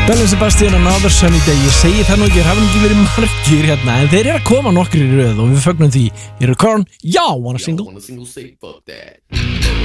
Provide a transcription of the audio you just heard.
Belle Sebastian, Another Sunny Day. Ég segi það nú ekki, það hafa ekki verið margir hérna, en þeir eru að koma nokkrir í röð og við fögnum því. Eru Korn? Já, wanna single?